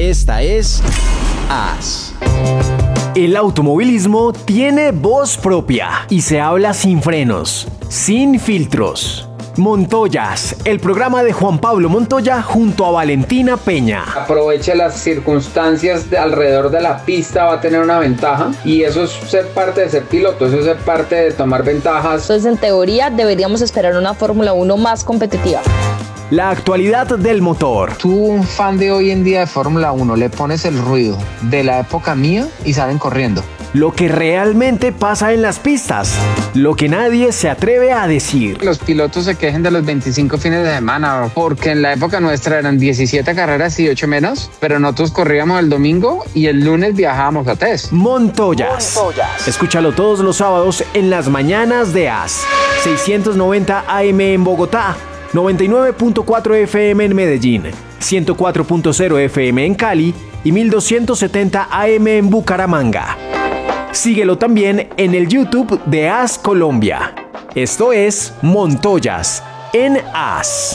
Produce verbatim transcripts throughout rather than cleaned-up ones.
Esta es As. El automovilismo tiene voz propia y se habla sin frenos, sin filtros. Montoyas, el programa de Juan Pablo Montoya junto a Valentina Peña. Aproveche las circunstancias de alrededor de la pista, va a tener una ventaja y eso es ser parte de ser piloto, eso es ser parte de tomar ventajas. Entonces, en teoría, deberíamos esperar una Fórmula uno más competitiva. La actualidad del motor. Tú, un fan de hoy en día de Fórmula uno, le pones el ruido de la época mía y salen corriendo. Lo que realmente pasa en las pistas, lo que nadie se atreve a decir. Los pilotos se quejen de los veinticinco fines de semana, porque en la época nuestra eran diecisiete carreras y ocho menos, pero nosotros corríamos el domingo y el lunes viajábamos a test. Montoyas. Montoyas. Escúchalo todos los sábados en las mañanas de As. seiscientos noventa A M en Bogotá, noventa y nueve punto cuatro F M en Medellín, ciento cuatro punto cero F M en Cali y mil doscientos setenta A M en Bucaramanga. Síguelo también en el YouTube de As Colombia. Esto es Montoyas en As.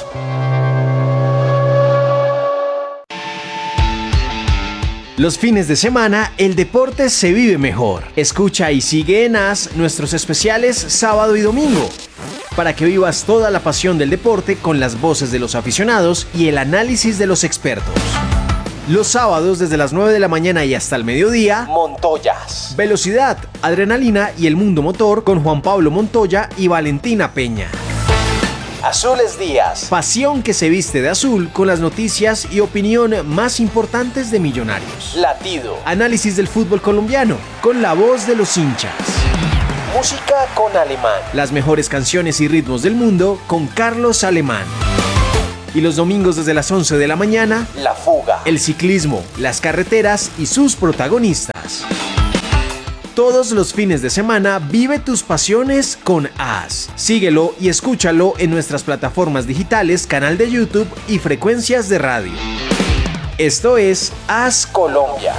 Los fines de semana, el deporte se vive mejor. Escucha y sigue en As nuestros especiales sábado y domingo, para que vivas toda la pasión del deporte con las voces de los aficionados y el análisis de los expertos. Los sábados desde las nueve de la mañana y hasta el mediodía, Montoyas. Velocidad, adrenalina y el mundo motor con Juan Pablo Montoya y Valentina Peña. Azules Días. Pasión que se viste de azul con las noticias y opinión más importantes de Millonarios. Latido. Análisis del fútbol colombiano con la voz de los hinchas. Música con Alemán. Las mejores canciones y ritmos del mundo con Carlos Alemán. Y los domingos desde las once de la mañana, La Fuga. El ciclismo, las carreteras y sus protagonistas. Todos los fines de semana vive tus pasiones con As. Síguelo y escúchalo en nuestras plataformas digitales, canal de YouTube y frecuencias de radio. Esto es As Colombia.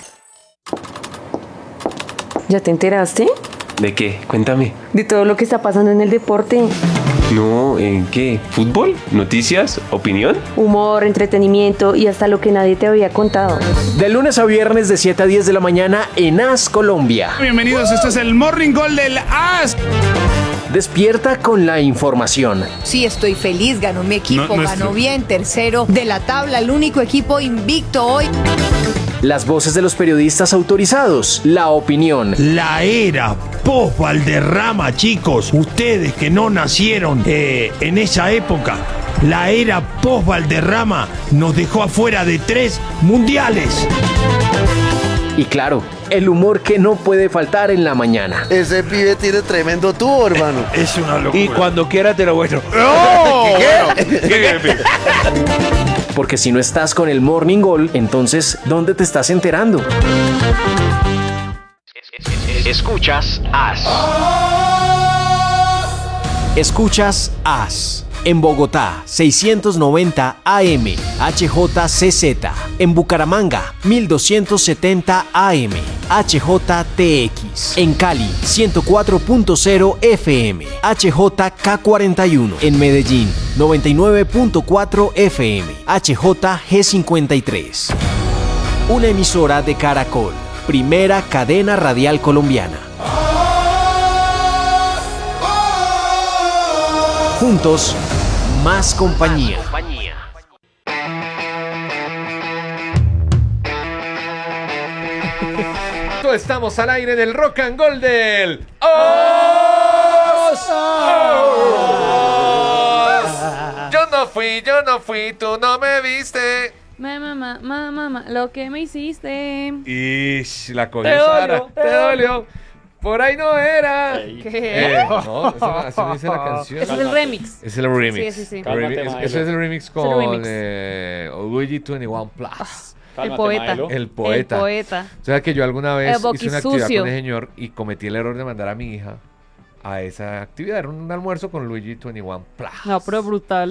¿Ya te enteraste? ¿De qué? Cuéntame. De todo lo que está pasando en el deporte. No, ¿en qué? ¿Fútbol? ¿Noticias? ¿Opinión? Humor, entretenimiento y hasta lo que nadie te había contado. De lunes a viernes de siete a diez de la mañana en As Colombia. Bienvenidos, este es el Morning Call del As. Despierta con la información. Sí, estoy feliz, ganó mi equipo, No, no ganó estoy... bien, tercero de la tabla, el único equipo invicto hoy. Las voces de los periodistas autorizados, la opinión. La era post-Valderrama, chicos, ustedes que no nacieron eh, en esa época, la era post-Valderrama nos dejó afuera de tres mundiales. Y claro, el humor que no puede faltar en la mañana. Ese pibe tiene tremendo tubo, hermano. Es una locura. Y cuando quiera te lo muestro. ¡Oh! ¿Qué? ¿Qué? ¿Qué? Porque si no estás con el Morning Call, entonces, ¿dónde te estás enterando? Escuchas As. Escuchas As. En Bogotá, seiscientos noventa A M, H J C Z. En Bucaramanga, mil doscientos setenta A M, H J T X. En Cali, ciento cuatro punto cero F M, H J K cuarenta y uno. En Medellín, noventa y nueve punto cuatro F M, H J G cincuenta y tres. Una emisora de Caracol, primera cadena radial colombiana. Juntos, más compañía. Estamos al aire en el Rock and Roll del Os. Yo no fui, yo no fui, tú no me viste. Mamá, mamá, mamá, lo que me hiciste. Ish, la cogió Te Sara. dolió, Te dolió. Por ahí no era. ¿Qué? Eh, no, eso, así no dice la canción. Ese es el remix. Es el remix. Sí, sí, sí. Remix. Es- Eso es el remix con Es el remix. eh, Luigi veintiuno Plus. El poeta. El poeta. El poeta. O sea que yo alguna vez El hice una actividad boquisucio. con ese señor y cometí el error de mandar a mi hija a esa actividad. Era un almuerzo con Luigi veintiuno Plus. No, pero brutal.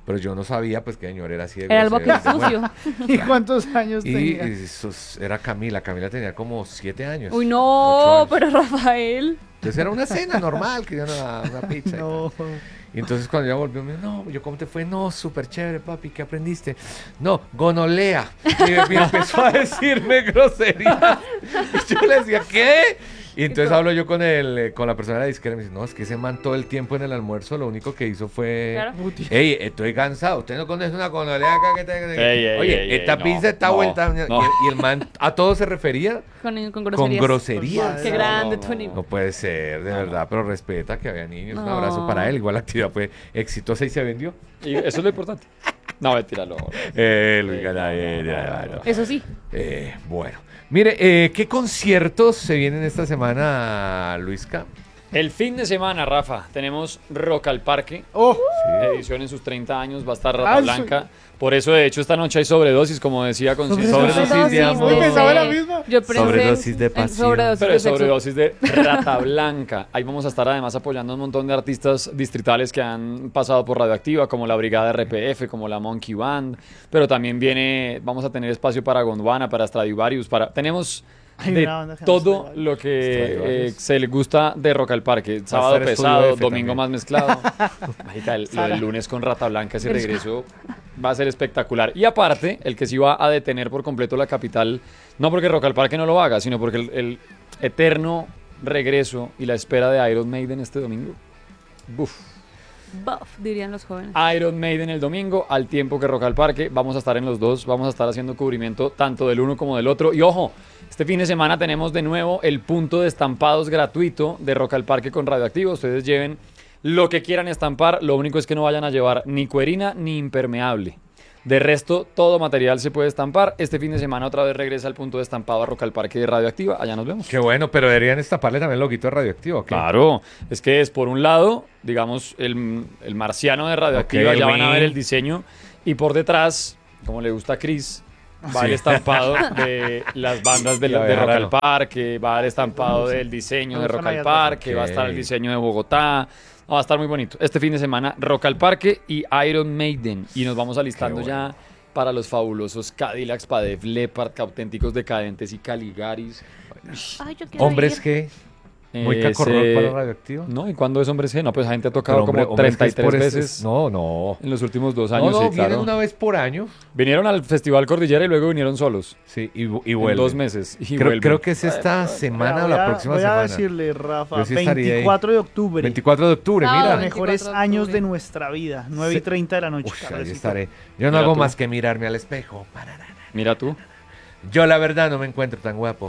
pero yo no sabía pues que señor era así de Era el grosero. boque sucio. ¿Y cuántos años Y, tenía? y eso es- era Camila, Camila tenía como siete años. Uy, ocho no, años. pero Rafael. Entonces era una cena normal, que una, una pizza. y No. tal. Y entonces cuando ella volvió, me dijo, no, yo ¿cómo te fue? No, súper chévere, papi, ¿qué aprendiste? No, gonolea. Y me, me empezó a decirme groserías. Y yo le decía, ¿qué? Y entonces hablo yo con el, eh, con la persona de la disquera y me dice, no, es que ese man todo el tiempo en el almuerzo lo único que hizo fue... Claro. Ey, estoy cansado, ¿usted no conoce una gonolea acá que te... Ey, ey, Oye, ey, esta ey, pizza no, está no, vuelta... no. Y, y el man a todo se refería Con, con con groserías. groserías. Qué grande tu No puede ser, de verdad, pero respeta que había niños. Un abrazo No. para él. Igual la actividad fue exitosa y se vendió. Y eso es lo importante. No, mentira, no. Eh, Luis Ganael, ya, ya, Eso sí. eh, bueno, mire, eh, ¿qué conciertos se vienen esta semana, Luisca? El fin de semana, Rafa, tenemos Rock al Parque. Oh, Edición en sus treinta años, va a estar Ah, Rata sí. Blanca. Por eso, de hecho, esta noche hay sobredosis, como decía con Sobredosis de amor. Uy, pensaba la misma. Yo pensé Sobredosis de en pasión. sobredosis Pero de es sexo. sobredosis de Rata Blanca. Ahí vamos a estar además apoyando a un montón de artistas distritales que han pasado por Radioactiva, como la Brigada R P F, como la Monkey Band. Pero también viene, vamos a tener espacio para Gondwana, para Stradivarius, para... Tenemos Hay de una banda que se llama todo Stradivarius. lo que eh, Stradivarius. se le gusta de Rock al Parque. Sábado estar Estudio pesado, F domingo también. más mezclado. Marica, el- lo del lunes con Rata Blanca, ese regreso va a ser espectacular. Y aparte, el que sí va a detener por completo la capital, no porque Rock al Parque no lo haga, sino porque el, el eterno regreso y la espera de Iron Maiden este domingo. Buf. Buff, dirían los jóvenes. Iron Maiden el domingo, al tiempo que Rock al Parque. Vamos a estar en los dos, vamos a estar haciendo cubrimiento tanto del uno como del otro. Y ojo, este fin de semana tenemos de nuevo el punto de estampados gratuito de Rock al Parque con Radioactivo. Ustedes lleven lo que quieran estampar, lo único es que no vayan a llevar ni cuerina ni impermeable. De resto, todo material se puede estampar. Este fin de semana otra vez regresa al punto de estampado a Rock al Parque de Radioactiva. Allá nos vemos. Qué bueno, pero deberían estamparle también el loguito de Radioactivo. ¿ok? Claro, es que es por un lado, digamos, el, el marciano de Radioactiva, Ok, ya van a Win. ver el diseño, y por detrás, como le gusta a Chris, va Sí. el estampado de las bandas de, la- Ya de Rock verán. al Parque, va el estampado del diseño de Me Rock gustan al las Parque, dos. va a estar el Ok. diseño de Bogotá. No, va a estar muy bonito. Este fin de semana, Rock al Parque y Iron Maiden. Y nos vamos alistando Qué ya para los fabulosos Cadillacs, Padef, Leopard, auténticos decadentes y Caligaris. Ay, yo quiero ¿Hombres ir. qué? ¿Muy Ese- cacorrol para Radioactivo? No, ¿y cuándo es Hombres G? No, pues la gente ha tocado Pero, hombre, como hombres que es treinta y tres por ese- veces No, no. en los últimos dos No, años. no, sí, vienen claro. una vez por año. Vinieron al Festival Cordillera y luego vinieron solos. Sí, y, y En vuelven. dos meses. Y Creo, vuelven. creo que es esta semana o voy a- la próxima voy a semana. decirle, Rafa, Yo sí estaría ahí. veinticuatro de octubre. veinticuatro de octubre, Sábado, mira. Los mejores veinticuatro de años octubre. de nuestra vida. nueve y Sí. treinta de la noche. Uy, ahí tardecito. estaré. Yo no Mira hago tú. más que mirarme al espejo. Mira tú. Yo la verdad no me encuentro tan guapo.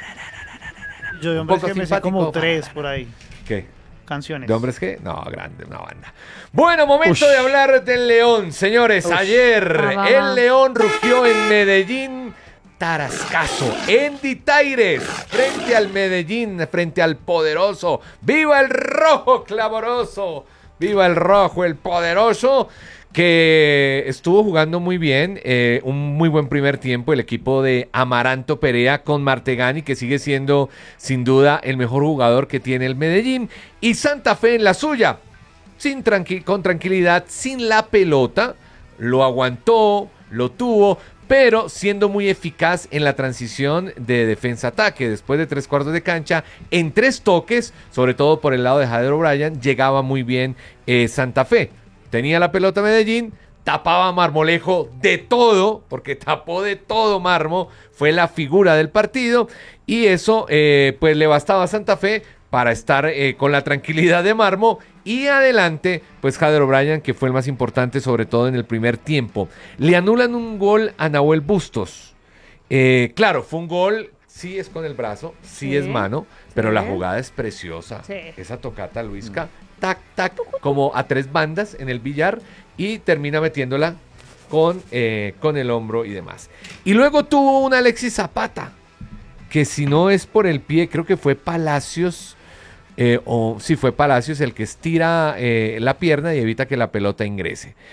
Yo de Un hombres poco que me sé simpático. como tres por ahí. ¿Qué? Canciones. ¿De hombres qué? No, grande, una banda. Bueno, momento Ush. de hablar del León, señores. Ush. Ayer Ah, va, el va. León rugió en Medellín. Tarascazo, en Ditaires, frente al Medellín, frente al poderoso. ¡Viva el rojo clamoroso! ¡Viva el rojo, el poderoso! Que estuvo jugando muy bien, eh, un muy buen primer tiempo el equipo de Amaranto Perea con Martegani, que sigue siendo sin duda el mejor jugador que tiene el Medellín, y Santa Fe en la suya, sin tranqui- con tranquilidad, sin la pelota, lo aguantó, lo tuvo, pero siendo muy eficaz en la transición de defensa-ataque. Después de tres cuartos de cancha, en tres toques, sobre todo por el lado de Jader O'Brien, llegaba muy bien eh, Santa Fe. Tenía la pelota Medellín, tapaba a Marmolejo de todo, porque tapó de todo Marmo, fue la figura del partido, y eso eh, pues le bastaba a Santa Fe para estar eh, con la tranquilidad de Marmo, y adelante pues Jader O'Brien, que fue el más importante sobre todo en el primer tiempo. Le anulan un gol a Nahuel Bustos. Eh, claro, fue un gol, sí es con el brazo, sí, Sí, es mano, pero sí. la jugada es preciosa. Sí. Esa tocata, Luisca, tac, tac, como a tres bandas en el billar, y termina metiéndola con, eh, con el hombro y demás. Y luego tuvo una Alexis Zapata, que si no es por el pie, creo que fue Palacios, eh, o sí fue Palacios el que estira eh, la pierna y evita que la pelota ingrese.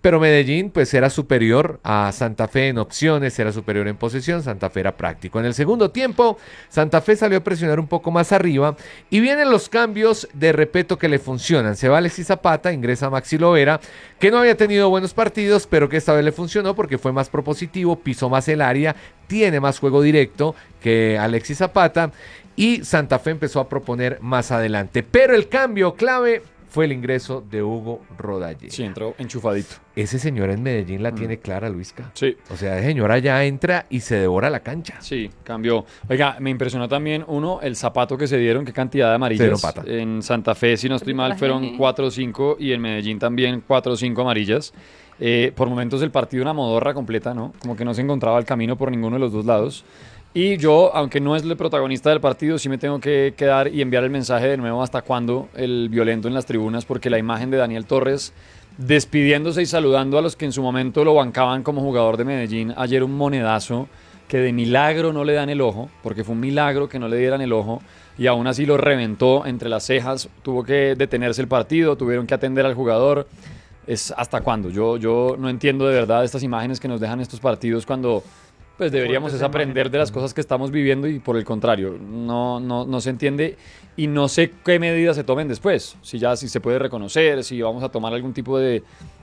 pero Medellín pues era superior a Santa Fe en opciones, era superior en posesión, Santa Fe era práctico. En el segundo tiempo, Santa Fe salió a presionar un poco más arriba y vienen los cambios de Repeto que le funcionan. Se va Alexis Zapata, ingresa Maxi Lovera, que no había tenido buenos partidos, pero que esta vez le funcionó porque fue más propositivo, pisó más el área, tiene más juego directo que Alexis Zapata y Santa Fe empezó a proponer más adelante. Pero el cambio clave fue el ingreso de Hugo Rodallega. Sí, entró enchufadito. Ese señor en Medellín la mm. tiene clara, Luisca. Sí. O sea, ese señor allá entra y se devora la cancha. Sí, cambió. Oiga, me impresionó también, uno, el zapato que se dieron, qué cantidad de amarillas. Pata. En Santa Fe, si no estoy mal, fueron cuatro o cinco y en Medellín también cuatro o cinco amarillas. Eh, por momentos el partido una modorra completa, ¿no? Como que no se encontraba el camino por ninguno de los dos lados. Y yo, aunque no es el protagonista del partido, sí me tengo que quedar y enviar el mensaje de nuevo hasta cuándo el violento en las tribunas, porque la imagen de Daniel Torres despidiéndose y saludando a los que en su momento lo bancaban como jugador de Medellín, ayer un monedazo que de milagro no le dan el ojo, porque fue un milagro que no le dieran el ojo, y aún así lo reventó entre las cejas, tuvo que detenerse el partido, tuvieron que atender al jugador. Es ¿hasta cuándo? Yo, yo no entiendo de verdad estas imágenes que nos dejan estos partidos cuando pues deberíamos es aprender de las cosas que estamos viviendo y por el contrario, no, no, no se entiende y no sé qué medidas se tomen después, si ya si se puede reconocer, si vamos a tomar algún tipo de,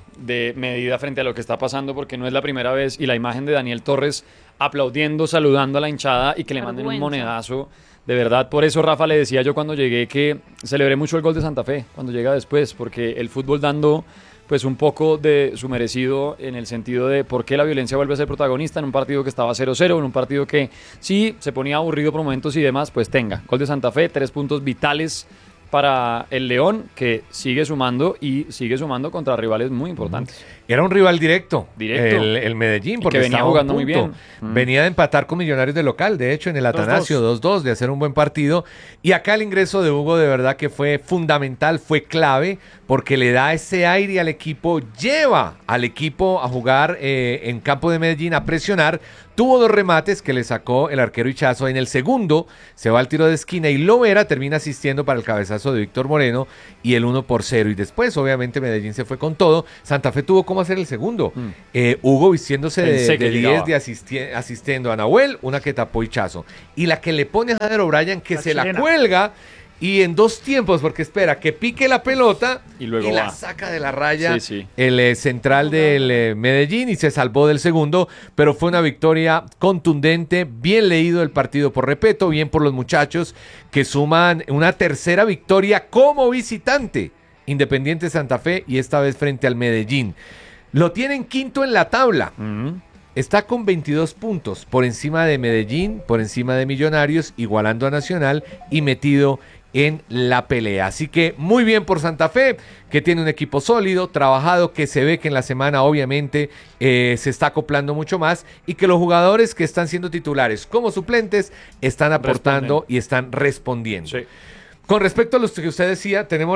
de medida frente a lo que está pasando, porque no es la primera vez, y la imagen de Daniel Torres aplaudiendo, saludando a la hinchada y que le manden un monedazo. De verdad, por eso Rafa le decía yo cuando llegué que celebré mucho el gol de Santa Fe, cuando llega después, porque el fútbol dando pues un poco de su merecido en el sentido de por qué la violencia vuelve a ser protagonista en un partido que estaba cero cero, en un partido que sí se ponía aburrido por momentos y demás, pues tenga. Gol de Santa Fe, tres puntos vitales para el León, que sigue sumando y sigue sumando contra rivales muy importantes. Era un rival directo, directo. El, el Medellín, porque que venía estaba jugando muy bien. Venía de empatar con Millonarios de local, de hecho, en el Atanasio dos dos, de hacer un buen partido. Y acá el ingreso de Hugo de verdad que fue fundamental, fue clave, porque le da ese aire al equipo, lleva al equipo a jugar eh, en campo de Medellín, a presionar. Tuvo dos remates que le sacó el arquero Ichazo. En el segundo se va al tiro de esquina y Lovera termina asistiendo para el cabezazo de Víctor Moreno y el uno por cero. Y después, obviamente, Medellín se fue con todo. Santa Fe tuvo cómo hacer el segundo. Mm. Eh, Hugo vistiéndose de, de diez, de asisti- asistiendo a Nahuel, una que tapó Ichazo. Y la que le pone a Jader O'Brien, que la se chilena. La cuelga. Y en dos tiempos, porque espera que pique la pelota y, luego y la saca de la raya sí, sí. el eh, central del eh, Medellín y se salvó del segundo, pero fue una victoria contundente, bien leído el partido por Repeto, bien por los muchachos que suman una tercera victoria como visitante, Independiente Santa Fe y esta vez frente al Medellín. Lo tienen quinto en la tabla. Uh-huh. Está con veintidós puntos, por encima de Medellín, por encima de Millonarios, igualando a Nacional y metido en la pelea. Así que muy bien por Santa Fe, que tiene un equipo sólido, trabajado, que se ve que en la semana obviamente eh, se está acoplando mucho más y que los jugadores que están siendo titulares como suplentes están aportando Responden. y están respondiendo. Sí. Con respecto a lo que usted decía, tenemos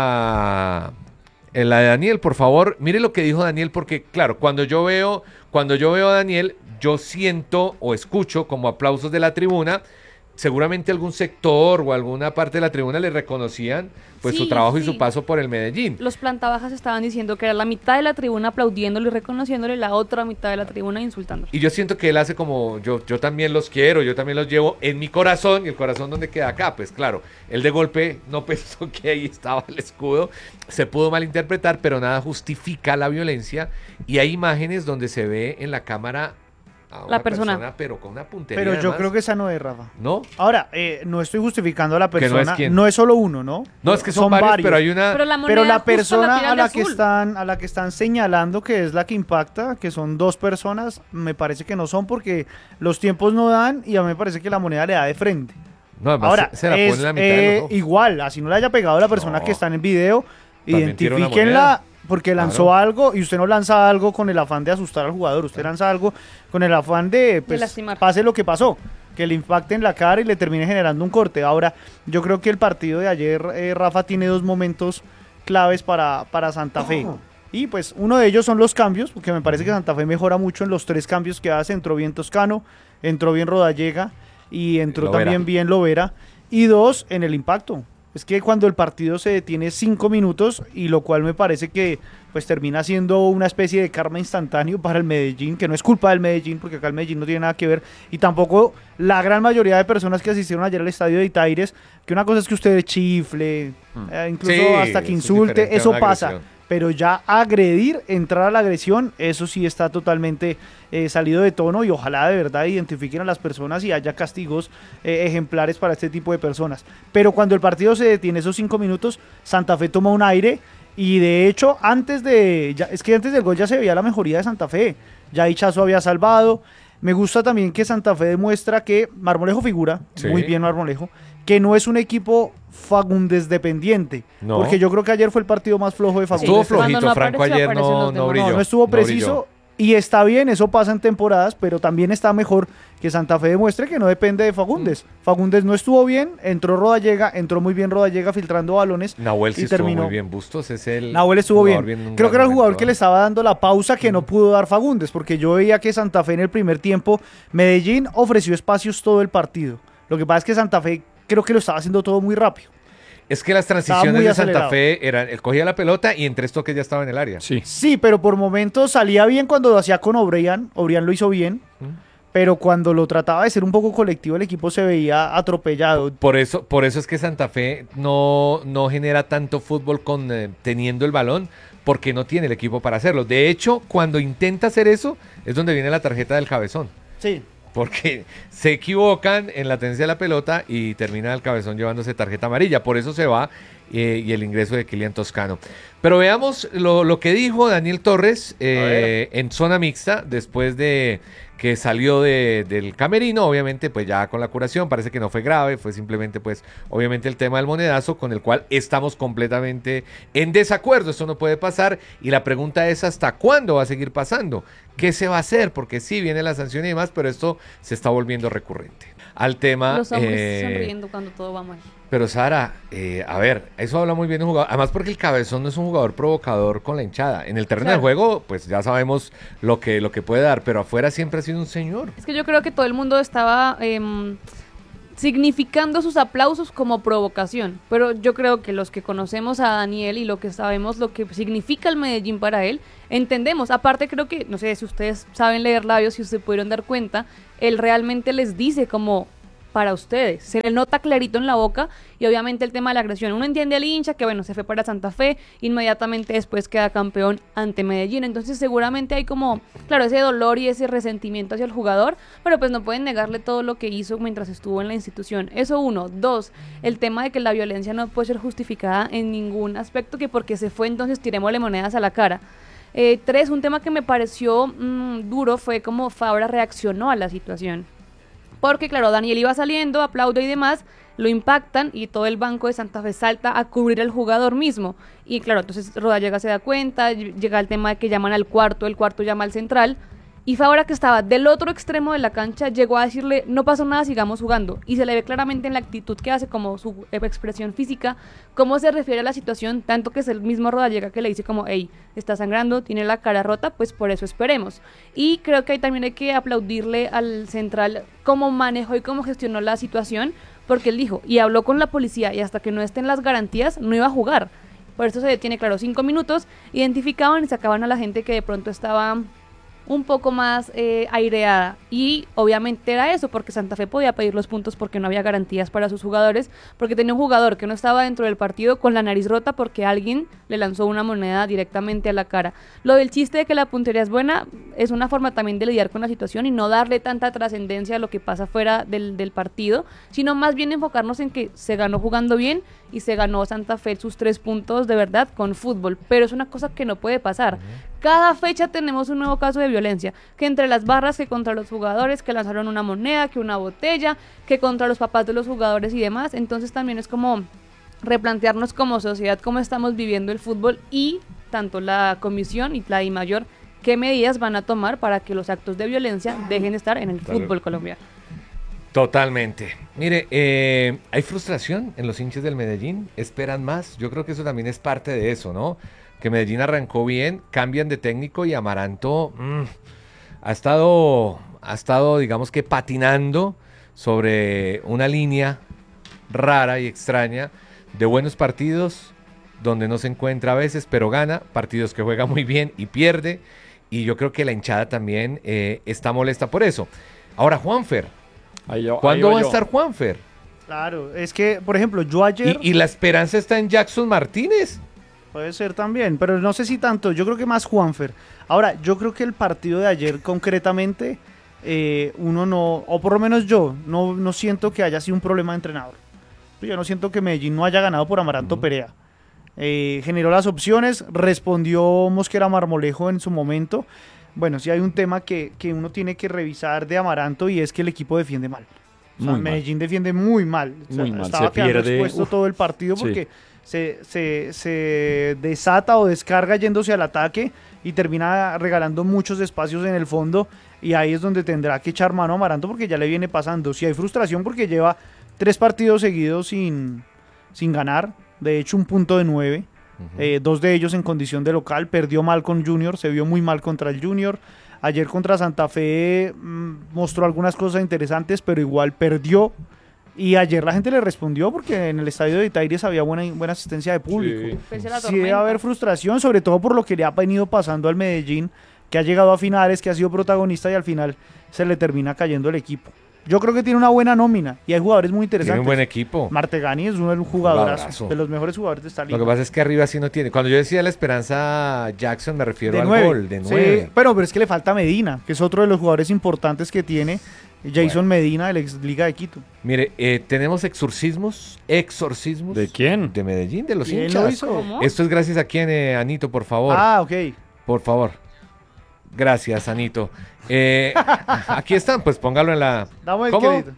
la... la de Daniel, por favor, mire lo que dijo Daniel, porque claro, cuando yo veo, cuando yo veo a Daniel, yo siento o escucho como aplausos de la tribuna. Seguramente algún sector o alguna parte de la tribuna le reconocían pues sí, su trabajo sí. y su paso por el Medellín. Los plantabajas estaban diciendo que era la mitad de la tribuna aplaudiéndolo y reconociéndole, la otra mitad de la tribuna insultándolo. Y yo siento que él hace como, yo, yo también los quiero, yo también los llevo en mi corazón, y el corazón donde queda acá, pues claro, él de golpe no pensó que ahí estaba el escudo, se pudo malinterpretar, pero nada justifica la violencia, y hay imágenes donde se ve en la cámara a la persona. persona, pero con una puntería. Pero yo además. creo que esa no es, Rafa. ¿No? Ahora, eh, no estoy justificando a la persona. No es, no es solo uno, ¿no? No, es que son, son varios, varios, pero hay una. Pero la, pero la persona la a la azul. que están, a la que están señalando que es la que impacta, que son dos personas, me parece que no son porque los tiempos no dan y a mí me parece que la moneda le da de frente. No, ahora se, se la es, pone la mitad eh, de los ojos. Igual, así no le haya pegado a la persona no. que está en el video, También identifíquenla. Porque lanzó claro. algo y usted no lanza algo con el afán de asustar al jugador, usted lanza algo con el afán de, pues, de pase lo que pasó, que le impacte en la cara y le termine generando un corte. Ahora, yo creo que el partido de ayer, eh, Rafa, tiene dos momentos claves para, para Santa Fe. Oh. Y pues uno de ellos son los cambios, porque me parece que Santa Fe mejora mucho en los tres cambios que hace. Entró bien Toscano, entró bien Rodallega y entró Lovera. también bien Lovera. Y dos, en el impacto. es que cuando el partido se detiene cinco minutos, y lo cual me parece que pues termina siendo una especie de karma instantáneo para el Medellín, que no es culpa del Medellín, porque acá el Medellín no tiene nada que ver, y tampoco la gran mayoría de personas que asistieron ayer al estadio de Itaires, que una cosa es que usted chifle, hmm. eh, incluso sí, hasta que insulte, eso pasa. Agresión. Pero ya agredir, entrar a la agresión, eso sí está totalmente eh, salido de tono, y ojalá de verdad identifiquen a las personas y haya castigos eh, ejemplares para este tipo de personas. Pero cuando el partido se detiene esos cinco minutos, Santa Fe toma un aire, y de hecho antes de, ya, es que antes del gol ya se veía la mejoría de Santa Fe, ya Hichazo había salvado. Me gusta también que Santa Fe demuestra que Marmolejo figura, sí. muy bien Marmolejo, que no es un equipo Fagundes dependiente, no. porque yo creo que ayer fue el partido más flojo de Fagundes. Estuvo flojito, no Franco ayer no, no brilló. No, no estuvo preciso, no y está bien, eso pasa en temporadas, pero también está mejor que Santa Fe demuestre que no depende de Fagundes. Mm. Fagundes no estuvo bien, entró Rodallega, entró muy bien Rodallega filtrando balones. Nahuel sí y estuvo terminó. muy bien, Bustos es el Nahuel estuvo bien. bien Creo que era el jugador momento, que le estaba dando la pausa que mm. no pudo dar Fagundes, porque yo veía que Santa Fe en el primer tiempo, Medellín ofreció espacios todo el partido. Lo que pasa es que Santa Fe creo que lo estaba haciendo todo muy rápido. Es que las transiciones de Santa Fe eran, él cogía la pelota y en tres toques ya estaba en el área. Sí, sí, pero por momentos salía bien cuando lo hacía con Obrian, Obrian lo hizo bien, ¿Mm? pero cuando lo trataba de ser un poco colectivo el equipo se veía atropellado. Por eso, por eso es que Santa Fe no, no genera tanto fútbol con eh, teniendo el balón, porque no tiene el equipo para hacerlo. De hecho, cuando intenta hacer eso, es donde viene la tarjeta del cabezón. Sí. Porque se equivocan en la tenencia de la pelota y termina el cabezón llevándose tarjeta amarilla. Por eso se va eh, y el ingreso de Kylian Toscano. Pero veamos lo, lo que dijo Daniel Torres eh, en zona mixta después de que salió de, del camerino, obviamente pues ya con la curación, parece que no fue grave, fue simplemente pues obviamente el tema del monedazo con el cual estamos completamente en desacuerdo, esto no puede pasar y la pregunta es ¿hasta cuándo va a seguir pasando? ¿Qué se va a hacer? Porque sí viene la sanción y demás, pero esto se está volviendo recurrente. Al tema... Los hombres eh, sonriendo cuando todo va mal. Pero Sara, eh, a ver, eso habla muy bien de un jugador, además porque el cabezón no es un jugador provocador con la hinchada. En el terreno claro. de juego, pues ya sabemos lo que, lo que puede dar, pero afuera siempre ha sido un señor. Es que yo creo que todo el mundo estaba eh, significando sus aplausos como provocación, pero yo creo que los que conocemos a Daniel y lo que sabemos lo que significa el Medellín para él, entendemos. Aparte creo que, no sé si ustedes saben leer labios, si se pudieron dar cuenta, él realmente les dice como... para ustedes, se le nota clarito en la boca y obviamente el tema de la agresión, uno entiende al hincha que bueno, se fue para Santa Fe, inmediatamente después queda campeón ante Medellín, entonces seguramente hay como, claro, ese dolor y ese resentimiento hacia el jugador, pero pues no pueden negarle todo lo que hizo mientras estuvo en la institución, eso uno. Dos, el tema de que la violencia no puede ser justificada en ningún aspecto, que porque se fue entonces tirémosle monedas a la cara. Eh, tres, un tema que me pareció mmm, duro fue como Fabra reaccionó a la situación. Porque claro, Daniel iba saliendo, aplaude y demás, lo impactan y todo el banco de Santa Fe salta a cubrir al jugador mismo. Y claro, entonces Rodallega se da cuenta, llega el tema de que llaman al cuarto, el cuarto llama al central. Y Fabra, que estaba del otro extremo de la cancha, llegó a decirle, no pasó nada, sigamos jugando. Y se le ve claramente en la actitud que hace, como su expresión física, cómo se refiere a la situación, tanto que es el mismo Rodallega que le dice como, hey, está sangrando, tiene la cara rota, pues por eso esperemos. Y creo que ahí también hay que aplaudirle al central cómo manejó y cómo gestionó la situación, porque él dijo, y habló con la policía, y hasta que no estén las garantías, no iba a jugar. Por eso se detiene, claro, cinco minutos, identificaban y sacaban a la gente que de pronto estaba... un poco más eh, aireada y obviamente era eso porque Santa Fe podía pedir los puntos porque no había garantías para sus jugadores, porque tenía un jugador que no estaba dentro del partido con la nariz rota porque alguien le lanzó una moneda directamente a la cara. Lo del chiste de que la puntería es buena es una forma también de lidiar con la situación y no darle tanta trascendencia a lo que pasa fuera del, del partido, sino más bien enfocarnos en que se ganó jugando bien y se ganó Santa Fe sus tres puntos de verdad con fútbol, pero es una cosa que no puede pasar. Uh-huh. Cada fecha tenemos un nuevo caso de violencia, que entre las barras, que contra los jugadores que lanzaron una moneda, que una botella, que contra los papás de los jugadores y demás. Entonces también es como replantearnos como sociedad cómo estamos viviendo el fútbol y tanto la comisión y la DIMAYOR qué medidas van a tomar para que los actos de violencia dejen de estar en el claro. fútbol colombiano. Totalmente. Mire, eh, hay frustración en los hinchas del Medellín, esperan más. Yo creo que eso también es parte de eso, ¿no? Que Medellín arrancó bien, cambian de técnico y Amaranto mmm, ha estado, ha estado, digamos que patinando sobre una línea rara y extraña, de buenos partidos, donde no se encuentra a veces, pero gana, partidos que juega muy bien y pierde, y yo creo que la hinchada también eh, está molesta por eso. Ahora, Juanfer, ahí yo, ¿cuándo ahí va a yo. estar Juanfer? Claro, es que, por ejemplo, yo ayer... ¿Y, y la esperanza está en Jackson Martínez? Puede ser también, pero no sé si tanto, yo creo que más Juanfer. Ahora, yo creo que el partido de ayer concretamente, eh, uno no, o por lo menos yo, no, no siento que haya sido un problema de entrenador. Yo no siento que Medellín no haya ganado por Amaranto uh-huh. Perea. Eh, generó las opciones, respondió Mosquera Marmolejo en su momento. Bueno, sí hay un tema que, que uno tiene que revisar de Amaranto y es que el equipo defiende mal. O sea, Medellín mal. defiende muy mal. O sea, muy mal. Estaba se pierde expuesto Uf. todo el partido porque sí. se, se, se desata o descarga yéndose al ataque y termina regalando muchos espacios en el fondo, y ahí es donde tendrá que echar mano a Amaranto porque ya le viene pasando. Si hay frustración porque lleva tres partidos seguidos sin, sin ganar, de hecho un punto de nueve, uh-huh. eh, dos de ellos en condición de local, perdió mal con Junior, se vio muy mal contra el Junior. Ayer contra Santa Fe mmm, mostró algunas cosas interesantes, pero igual perdió. Y ayer la gente le respondió porque en el estadio de Itaires había buena, buena asistencia de público. Sí, sí debe haber frustración, sobre todo por lo que le ha venido pasando al Medellín, que ha llegado a finales, que ha sido protagonista y al final se le termina cayendo el equipo. Yo creo que tiene una buena nómina y hay jugadores muy interesantes. Tiene un buen equipo. Martegani es uno de los jugadores, de los mejores jugadores de esta liga. Lo que pasa es que arriba sí no tiene. Cuando yo decía la esperanza Jackson me refiero de al nueve. gol, de nueve. Sí, pero, pero es que le falta Medina, que es otro de los jugadores importantes que tiene, Jason bueno. Medina, del ex Liga de Quito. Mire, eh, tenemos exorcismos, exorcismos. ¿De quién? De Medellín, de los ¿Quién hinchas. lo hizo? ¿Cómo? Esto es gracias a quién, eh, Anito, por favor. Ah, ok. Por favor. Gracias, Anito. Eh, aquí están, pues póngalo en la... Dame el ¿Cómo? crédito.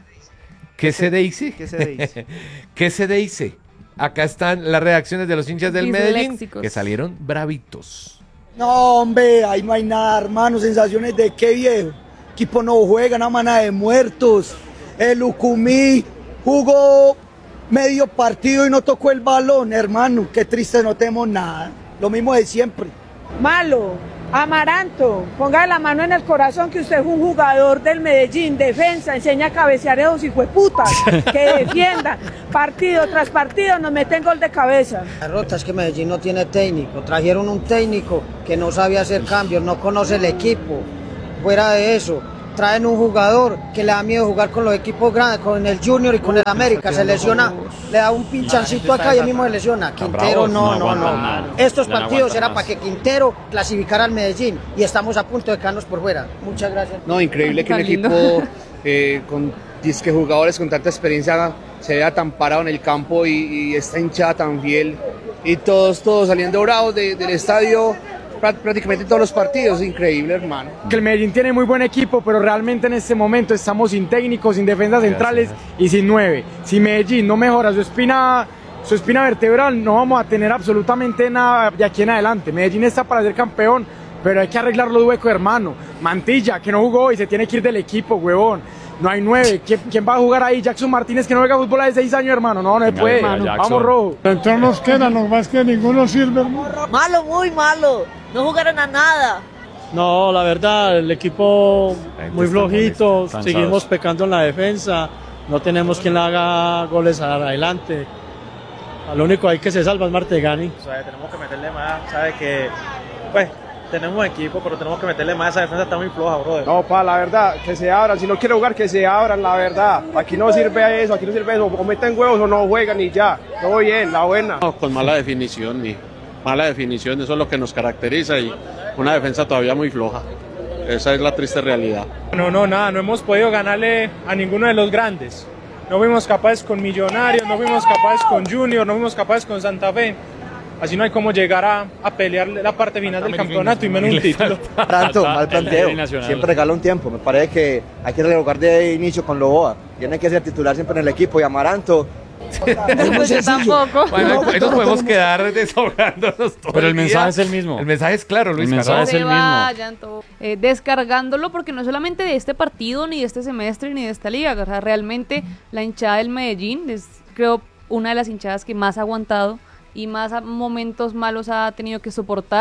¿Qué se dice? ¿Qué se dice? ¿Qué se dice? Acá están las reacciones de los hinchas del Disléxicos. Medellín, que salieron bravitos. No, hombre, ahí no hay nada, hermano. Sensaciones de qué, viejo. Equipo no juega, una manada de muertos. El Ucumí jugó medio partido y no tocó el balón, hermano. Qué triste, no tenemos nada. Lo mismo de siempre. Malo. Amaranto, ponga la mano en el corazón que usted es un jugador del Medellín, defensa, enseña a cabecear a esos hijueputas, que defiendan, partido tras partido nos meten gol de cabeza. La rota es que Medellín no tiene técnico, trajeron un técnico que no sabe hacer cambios, no conoce el equipo, fuera de eso, traen un jugador que le da miedo jugar con los equipos grandes, con el Junior y con el América, se lesiona, le da un pinchancito acá y él mismo se lesiona. Quintero no, no, no. Estos partidos era para que Quintero clasificara al Medellín y estamos a punto de quedarnos por fuera. Muchas gracias. No, increíble que un equipo eh, con disque jugadores con tanta experiencia se vea tan parado en el campo y, y esta hinchada tan fiel y todos, todos saliendo bravos de, del estadio. Prácticamente todos los partidos, increíble, hermano. Que el Medellín tiene muy buen equipo, pero realmente en este momento estamos sin técnicos, sin defensas centrales y sin nueve. Si Medellín no mejora su espina, su espina vertebral, no vamos a tener absolutamente nada de aquí en adelante. Medellín está para ser campeón, pero hay que arreglar los huecos, hermano. Mantilla, que no jugó y se tiene que ir del equipo, huevón. No hay nueve. ¿Quién, ¿Quién va a jugar ahí? Jackson Martínez, que no juega fútbol hace seis años, hermano. No, no se puede. Vamos, rojo. Entonces nos queda, no más que ninguno sirve, hermano. Malo, muy malo. No jugaron a nada. No, la verdad, el equipo muy flojito. Cansados. Seguimos pecando en la defensa. No tenemos quien le haga goles adelante. Lo único hay que se salva es Martegani. O sea, tenemos que meterle más. Sabe que, pues, tenemos equipo, pero tenemos que meterle más. Esa defensa está muy floja, brother. No, pa, la verdad, que se abran. Si no quiere jugar, que se abran, la verdad. Aquí no sirve eso, aquí no sirve eso. O meten huevos o no juegan y ya. Todo bien, la buena. No, con mala definición, mi. Mala definición, eso es lo que nos caracteriza y una defensa todavía muy floja. Esa es la triste realidad. No, no, nada, no hemos podido ganarle a ninguno de los grandes. No fuimos capaces con Millonarios, no fuimos capaces con Junior, no fuimos capaces con Santa Fe. Así no hay como llegar a, a pelear la parte final del campeonato y menos un título. Tanto, mal planteo. Siempre regala un tiempo. Me parece que hay que revocar de inicio con Loboa. Tiene que ser titular siempre en el equipo y Amaranto. Pues yo tampoco. Bueno, ahí nos podemos quedar desahogadándonos todo Pero el el día. mensaje es el mismo. El mensaje es claro, Luis. El mensaje es el mismo. Vayan todo, eh, descargándolo, porque no solamente de este partido, ni de este semestre, ni de esta liga. O sea, realmente la hinchada del Medellín es, creo, una de las hinchadas que más ha aguantado y más momentos malos ha tenido que soportar,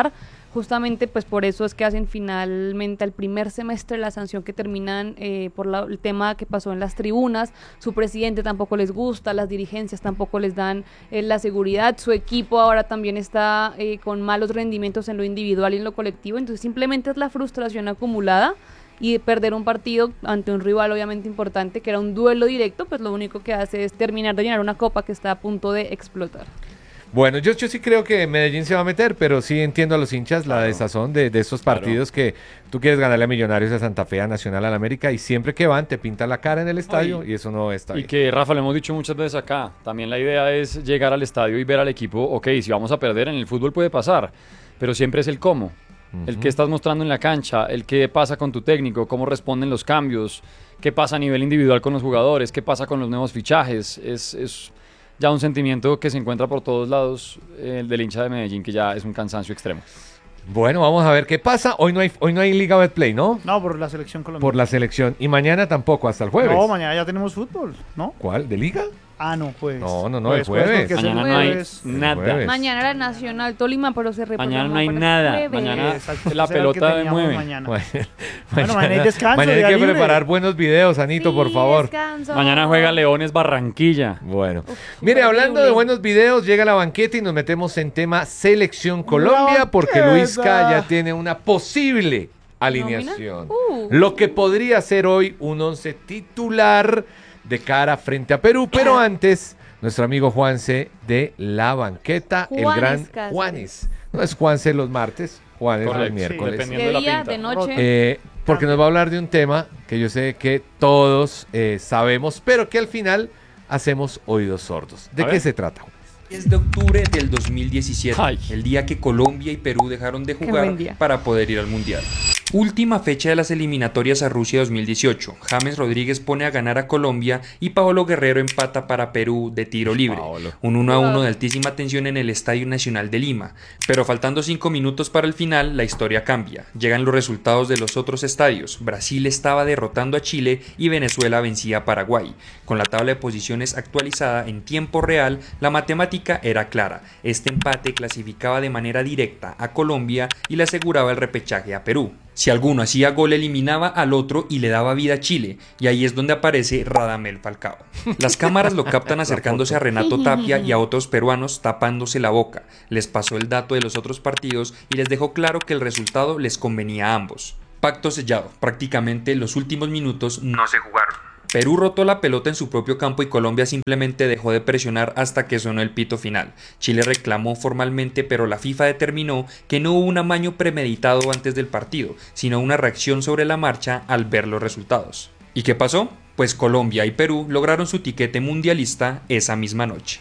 justamente pues por eso es que hacen finalmente al primer semestre la sanción que terminan eh, por la, el tema que pasó en las tribunas. Su presidente tampoco les gusta, las dirigencias tampoco les dan eh, la seguridad, su equipo ahora también está eh, con malos rendimientos en lo individual y en lo colectivo, entonces simplemente es la frustración acumulada y de perder un partido ante un rival obviamente importante, que era un duelo directo, pues lo único que hace es terminar de llenar una copa que está a punto de explotar. Bueno, yo, yo sí creo que Medellín se va a meter, pero sí entiendo a los hinchas la desazón de, de estos partidos claro. que tú quieres ganarle a Millonarios, a Santa Fe, a Nacional, a la América, y siempre que van te pintan la cara en el estadio Ay, y eso no está y bien. Y que, Rafa, lo hemos dicho muchas veces acá, también la idea es llegar al estadio y ver al equipo, ok, si vamos a perder en el fútbol puede pasar, pero siempre es el cómo. El que estás mostrando en la cancha, el que pasa con tu técnico, cómo responden los cambios, qué pasa a nivel individual con los jugadores, qué pasa con los nuevos fichajes. Es, es ya un sentimiento que se encuentra por todos lados eh, del hincha de Medellín, que ya es un cansancio extremo. Bueno, vamos a ver qué pasa. Hoy no hay, hoy no hay Liga Betplay, ¿no? No, por la selección colombiana. Por la selección. Y mañana tampoco, hasta el jueves. No, mañana ya tenemos fútbol, ¿no? ¿Cuál? ¿De Liga? Ah, no, pues. No, no, no, el jueves. Mañana no hay nada. Mañana era Nacional Tolima, pero se reprogramó. Mañana no hay nada. Mañana Exacto, la pelota de mueve. Mañana. Bueno, bueno, mañana hay descanso. Mañana hay que libre. preparar buenos videos, Anito, sí, por favor. Descanso. Mañana juega Leones Barranquilla. Bueno. Uf, mire, hablando de buenos videos, llega la banqueta y nos metemos en tema Selección Colombia, porque Luisca ya tiene una posible alineación. Uh. Lo que podría ser hoy un once titular de cara frente a Perú, pero antes... Nuestro amigo Juanse de la banqueta, Juanes, el gran casi. Juanes. No es Juanse los martes, Juanes Correcto, los miércoles. Sí, de día, de noche. Eh, porque nos va a hablar de un tema que yo sé que todos eh, sabemos, pero que al final hacemos oídos sordos. ¿De a qué ver? se trata? diez de octubre del dos mil diecisiete, Ay. el día que Colombia y Perú dejaron de jugar para poder ir al Mundial. Última fecha de las eliminatorias a Rusia dos mil dieciocho. James Rodríguez pone a ganar a Colombia y Paolo Guerrero empata para Perú de tiro libre. Paolo. Un uno a uno de altísima tensión en el Estadio Nacional de Lima. Pero faltando cinco minutos para el final, la historia cambia. Llegan los resultados de los otros estadios. Brasil estaba derrotando a Chile y Venezuela vencía a Paraguay. Con la tabla de posiciones actualizada en tiempo real, la matemática era clara. Este empate clasificaba de manera directa a Colombia y le aseguraba el repechaje a Perú. Si alguno hacía gol, eliminaba al otro y le daba vida a Chile, y ahí es donde aparece Radamel Falcao. Las cámaras lo captan acercándose a Renato Tapia y a otros peruanos tapándose la boca. Les pasó el dato de los otros partidos y les dejó claro que el resultado les convenía a ambos. Pacto sellado, prácticamente los últimos minutos no se jugaron. Perú rotó la pelota en su propio campo y Colombia simplemente dejó de presionar hasta que sonó el pito final. Chile reclamó formalmente, pero la FIFA determinó que no hubo un amaño premeditado antes del partido, sino una reacción sobre la marcha al ver los resultados. ¿Y qué pasó? Pues Colombia y Perú lograron su tiquete mundialista esa misma noche.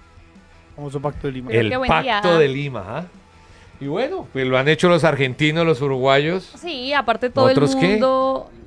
Famoso Pacto de Lima. El Pacto de Lima, ¿eh? Y bueno, pues lo han hecho los argentinos, los uruguayos. Sí, aparte todo el mundo... ¿Qué?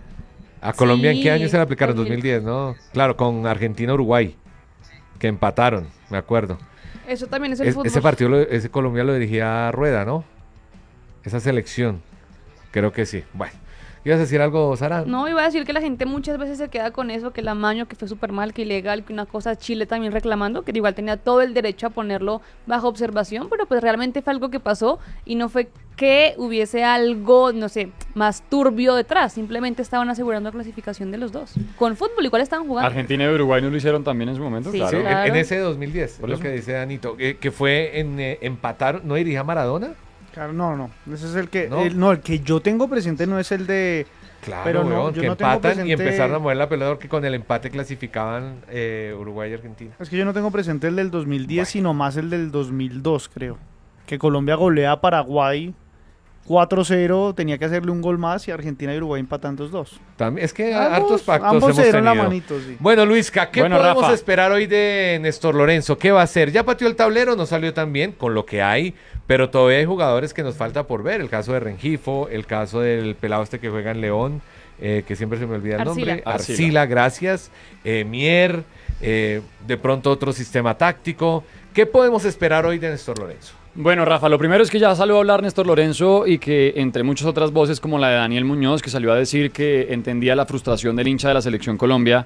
¿A Colombia sí, en qué año se le aplicaron? dos mil diez, ¿no? Claro, con Argentina-Uruguay, que empataron, me acuerdo. Eso también es el es, fútbol. Ese partido, lo, ese Colombia lo dirigía Rueda, ¿no? Esa selección, creo que sí. Bueno, ¿ibas a decir algo, Sara? No, iba a decir que la gente muchas veces se queda con eso, que el amaño, que fue súper mal, que ilegal, que una cosa, Chile también reclamando, que igual tenía todo el derecho a ponerlo bajo observación, pero pues realmente fue algo que pasó y no fue que hubiese algo, no sé, más turbio detrás, simplemente estaban asegurando la clasificación de los dos. Con fútbol igual estaban jugando. Argentina y Uruguay no lo hicieron también en su momento, sí, claro. Sí, claro. En, en ese dos mil diez, por lo que dice Danito, que, que fue en eh, empatar, ¿no dirigía Maradona? Claro, no, no, ese es el que, ¿no? El, no, el que yo tengo presente no es el de... Claro, pero no, weón, yo que no empatan presente... y empezaron a mover la pelota porque con el empate clasificaban eh, Uruguay y Argentina. Es que yo no tengo presente el del dos mil diez, bueno, sino más el del dos mil dos, creo. Que Colombia golea a Paraguay cuatro cero, tenía que hacerle un gol más y Argentina y Uruguay empatan dos dos. También, es que ambos, hartos pactos ambos hemos se dieron tenido. La manito, sí. Bueno, Luisca, ¿qué bueno, podemos Rafa. esperar hoy de Néstor Lorenzo? ¿Qué va a hacer? Ya pateó el tablero, no salió tan bien con lo que hay, pero todavía hay jugadores que nos falta por ver. El caso de Rengifo, el caso del pelado este que juega en León, eh, que siempre se me olvida el Arcila. nombre. Arcila, Arcila gracias. Eh, Mier, eh, de pronto otro sistema táctico. ¿Qué podemos esperar hoy de Néstor Lorenzo? Bueno, Rafa, lo primero es que ya salió a hablar Néstor Lorenzo y que entre muchas otras voces como la de Daniel Muñoz, que salió a decir que entendía la frustración del hincha de la Selección Colombia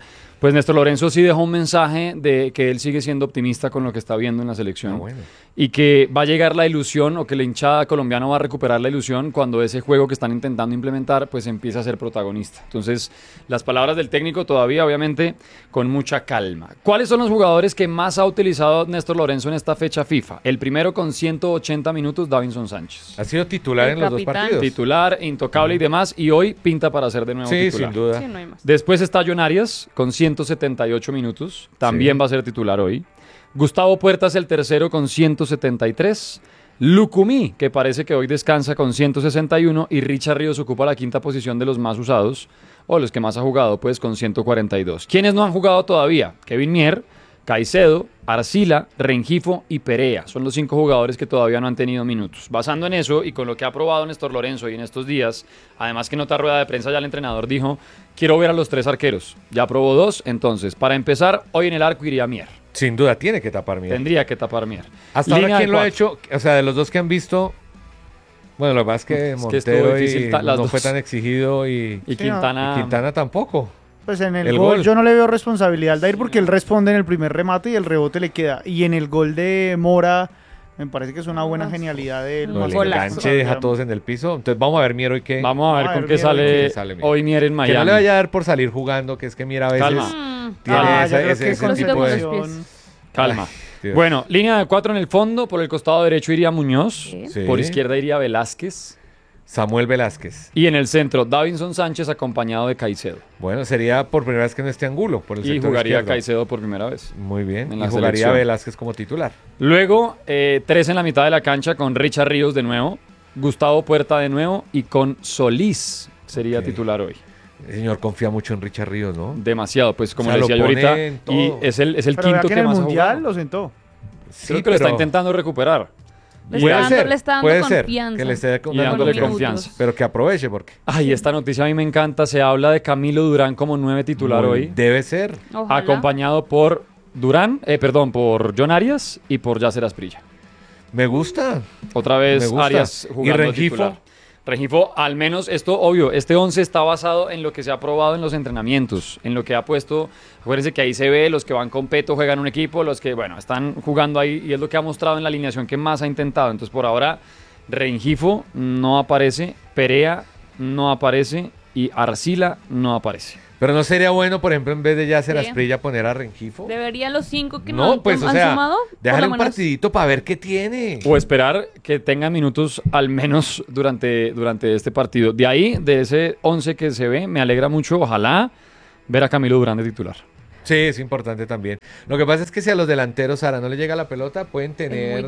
Pues Néstor Lorenzo sí dejó un mensaje de que él sigue siendo optimista con lo que está viendo en la selección. Ah, bueno. Y que va a llegar la ilusión, o que la hinchada colombiana va a recuperar la ilusión cuando ese juego que están intentando implementar pues empiece a ser protagonista. Entonces, las palabras del técnico todavía, obviamente, con mucha calma. ¿Cuáles son los jugadores que más ha utilizado Néstor Lorenzo en esta fecha FIFA? El primero con ciento ochenta minutos, Davinson Sánchez. Ha sido titular el en capitán. Los dos partidos. Titular, intocable uh-huh. y demás, y hoy pinta para ser de nuevo sí, titular. Sin duda. Sí, no hay más. Después está John Arias con ciento setenta y ocho minutos, también sí. va a ser titular hoy. Gustavo Puertas el tercero con ciento setenta y tres. Lucumí, que parece que hoy descansa con ciento sesenta y uno. Y Richard Ríos ocupa la quinta posición de los más usados, o los que más ha jugado, pues con ciento cuarenta y dos. ¿Quiénes no han jugado todavía? Kevin Mier, Caicedo, Arcila, Rengifo y Perea. Son los cinco jugadores que todavía no han tenido minutos. Basando en eso y con lo que ha probado Néstor Lorenzo y en estos días, además que en otra rueda de prensa ya el entrenador dijo, quiero ver a los tres arqueros. Ya probó dos, entonces, para empezar, hoy en el arco iría Mier. Sin duda, tiene que tapar Mier. Tendría que tapar Mier. Hasta Línea ahora, ¿quién lo ha hecho? O sea, de los dos que han visto... Bueno, lo que pasa es que Montero es que y no dos. fue tan exigido y, y, Quintana, y Quintana tampoco. Pues en el, el gol, gol yo no le veo responsabilidad al Dair porque él responde en el primer remate y el rebote le queda. Y en el gol de Mora, me parece que es una buena genialidad de él. No, el enganche deja a todos en el piso. Entonces vamos a ver Mier hoy qué. Vamos a ver, a ver con qué sale, sale hoy Mier en Miami. Que no le vaya a dar por salir jugando, que es que Mier a veces Calma. tiene ah, esa, ese, ese tipo de... Calma. Ay, bueno, línea de cuatro en el fondo. Por el costado derecho iría Muñoz. Sí. Por izquierda iría Velázquez. Samuel Velázquez. Y en el centro, Davinson Sánchez acompañado de Caicedo. Bueno, sería por primera vez que no esté Angulo por el y sector jugaría izquierdo. Caicedo por primera vez. Muy bien. En y la jugaría selección. Velázquez como titular. Luego, eh, tres en la mitad de la cancha con Richard Ríos de nuevo, Gustavo Puerta de nuevo y con Solís sería okay. titular hoy. El señor confía mucho en Richard Ríos, ¿no? Demasiado, pues como o sea, le decía yo ahorita. Y es el, es el pero quinto que, que más ha jugado. ¿En el Mundial ha lo sentó? Sí, Creo que pero... lo está intentando recuperar. Le puede está ser, dando, le está dando puede confianza. ser que le esté y dándole confianza. Pero que aproveche porque... Ay, esta noticia a mí me encanta. Se habla de Camilo Durán como nueve titular Muy, hoy. Debe ser. Ojalá. Acompañado por Durán, eh, perdón, por John Arias y por Yasser Asprilla. Me gusta. Otra vez me gusta. Arias jugando ¿Y Rengifo? titular. Rengifo, al menos esto, obvio, este once está basado en lo que se ha probado en los entrenamientos, en lo que ha puesto, acuérdense que ahí se ve, los que van con peto juegan un equipo, los que, bueno, están jugando ahí y es lo que ha mostrado en la alineación que más ha intentado. Entonces, por ahora, Rengifo no aparece, Perea no aparece y Arcila no aparece. Pero no sería bueno, por ejemplo, en vez de Yasser Asprilla poner a Rengifo. ¿Deberían los cinco que no, no pues, han, o sea, han sumado? Déjale un partidito para ver qué tiene. O esperar que tenga minutos al menos durante, durante este partido. De ahí, de ese once que se ve, me alegra mucho, ojalá, ver a Camilo Durán de titular. Sí, es importante también. Lo que pasa es que si a los delanteros, Sara, no le llega la pelota, pueden tener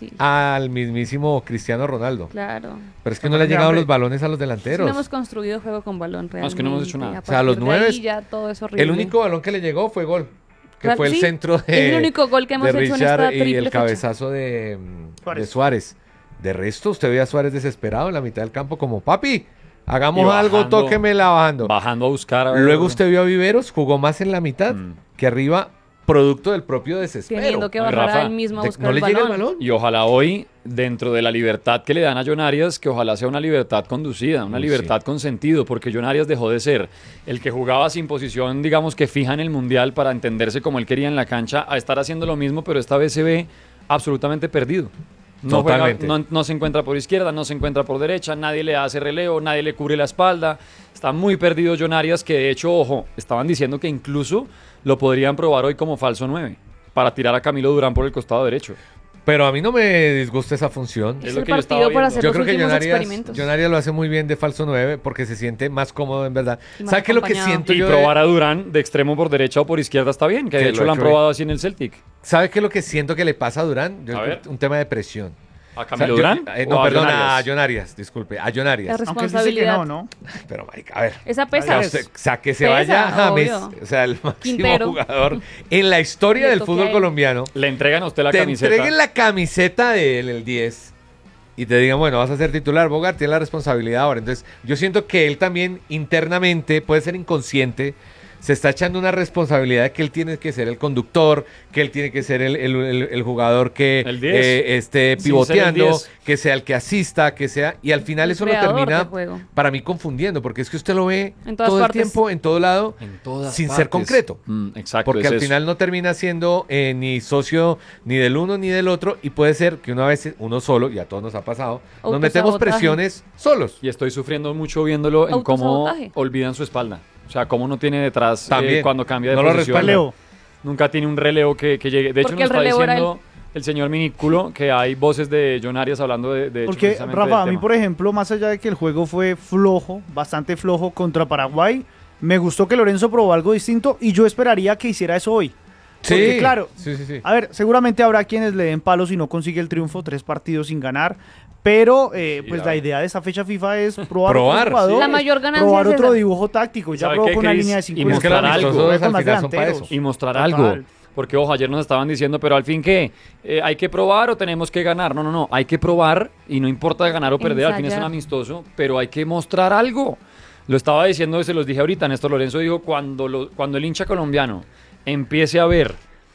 al mismísimo Cristiano Ronaldo. Claro. Pero es que no le han llegado los balones a los delanteros. No hemos construido juego con balón realmente. No, es que no hemos hecho nada. O sea, a los nueve, ya todo es horrible. El único balón que le llegó fue gol. Que fue el sí, centro de, es el único gol que hemos de hecho Richard en esta triple y el fecha. cabezazo de Suárez. de Suárez. De resto, usted ve a Suárez desesperado en la mitad del campo como, papi, hagamos bajando, algo, tóquemela bajando. Bajando a buscar. A ver, Luego usted vio a Viveros, jugó más en la mitad mm. que arriba, producto del propio desespero. Teniendo que bajar a él mismo a buscar no el le balón. llega el balón. Y ojalá hoy, dentro de la libertad que le dan a John Arias, que ojalá sea una libertad conducida, una Uy, libertad sí. con sentido, porque John Arias dejó de ser el que jugaba sin posición, digamos que fija en el Mundial para entenderse como él quería en la cancha, a estar haciendo lo mismo, pero esta vez se ve absolutamente perdido. No, juega, no, no se encuentra por izquierda, no se encuentra por derecha, nadie le hace relevo, nadie le cubre la espalda. Está muy perdido John Arias, que de hecho, ojo, estaban diciendo que incluso lo podrían probar hoy como falso nueve, para tirar a Camilo Durán por el costado derecho. Pero a mí no me disgusta esa función. Es, es lo que yo estaba viendo. Para hacer yo los creo que John Arias, John Arias lo hace muy bien de falso nueve porque se siente más cómodo en verdad. ¿Sabes qué es lo que siento y yo? Y probar de... a Durán de extremo por derecha o por izquierda está bien, que de hecho lo han probado así en el Celtic. ¿Sabe qué es lo que siento que le pasa a Durán? Yo, a un tema de presión. ¿A Camilo Durán? Yo, eh, no, perdón, a John Arias, disculpe, a John Arias. La responsabilidad. Aunque no, ¿no? Pero, marica, a ver. Esa pesa. O sea, que se pesa, vaya James, obvio. O sea, el máximo Quintero. Jugador en la historia del fútbol colombiano. Le entregan a usted la te camiseta. Te entreguen la camiseta de él, el diez, y te digan, bueno, vas a ser titular, Bogart, tiene la responsabilidad ahora. Entonces, yo siento que él también internamente puede ser inconsciente, se está echando una responsabilidad de que él tiene que ser el conductor, que él tiene que ser el, el, el, el jugador que eh, esté pivoteando, que sea el que asista, que sea... Y al final el eso lo termina, para mí, confundiendo, porque es que usted lo ve todo partes. el tiempo, en todo lado, en sin partes. ser concreto. Mm, exacto. Porque al eso. final no termina siendo eh, ni socio ni del uno ni del otro, y puede ser que una vez uno solo, y a todos nos ha pasado, nos metemos presiones solos. Y estoy sufriendo mucho viéndolo en cómo olvidan su espalda. O sea, cómo no tiene detrás eh, cuando cambia de no posición. Lo Nunca tiene un relevo que, que llegue. De hecho, nos está diciendo el señor Minículo que hay voces de John Arias hablando de, de Porque, hecho, Rafa, a mí, por ejemplo, más allá de que el juego fue flojo, bastante flojo contra Paraguay, me gustó que Lorenzo probó algo distinto y yo esperaría que hiciera eso hoy. Porque, sí, claro, sí, sí, sí. a ver, seguramente habrá quienes le den palos si no consigue el triunfo, tres partidos sin ganar, pero eh, sí, pues la, la idea de esta fecha FIFA es probar, probar jugadores, la mayor ganancia probar es otro esa. dijuego táctico, ya probó con una línea de cinco y mostrar algo, eso. y mostrar Total. algo. Porque, ojo, ayer nos estaban diciendo, pero al fin, ¿qué? Eh, ¿Hay que probar o tenemos que ganar? No, no, no, hay que probar y no importa ganar o perder, Ensayar. al fin es un amistoso, pero hay que mostrar algo. Lo estaba diciendo, se los dije ahorita, Néstor Lorenzo dijo, cuando, lo, cuando el hincha colombiano empiece a ver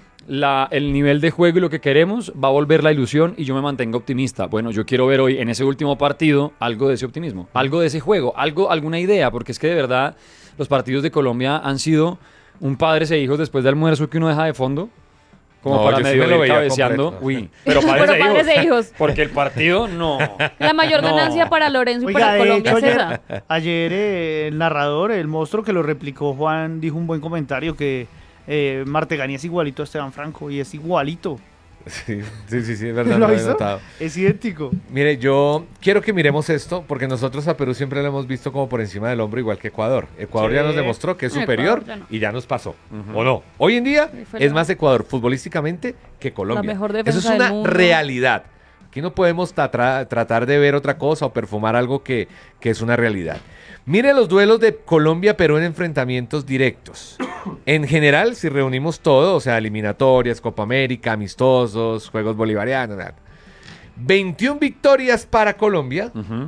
La, el nivel de juego y lo que queremos, va a volver la ilusión y yo me mantengo optimista. Bueno, yo quiero ver hoy en ese último partido algo de ese optimismo, algo de ese juego, algo, alguna idea, porque es que de verdad los partidos de Colombia han sido un padres e hijos después de almuerzo que uno deja de fondo, como no, para medio ir cabeceando. Uy, pero padres, pero padres e hijos, e hijos. Porque el partido no. La mayor no. ganancia para Lorenzo y Oiga, para Colombia hecho, es ayer, esa. Ayer eh, el narrador, el monstruo que lo replicó, Juan, dijo un buen comentario que Eh, Martegani es igualito a Esteban Franco y es igualito. Sí, sí, sí, sí, es verdad. ¿Lo no hizo? notado. Es idéntico. Mire, yo quiero que miremos esto porque nosotros a Perú siempre lo hemos visto como por encima del hombro, igual que Ecuador. Ecuador sí. ya nos demostró que es superior ya no. y ya nos pasó. Uh-huh. ¿O no? Hoy en día es más Ecuador futbolísticamente que Colombia. La mejor defensa Eso es una del mundo. realidad. Aquí no podemos tra- tratar de ver otra cosa o perfumar algo que, que es una realidad. Mire los duelos de Colombia-Perú en enfrentamientos directos. En general, si reunimos todo, o sea, eliminatorias, Copa América, amistosos, Juegos Bolivarianos, veintiuna victorias para Colombia, uh-huh.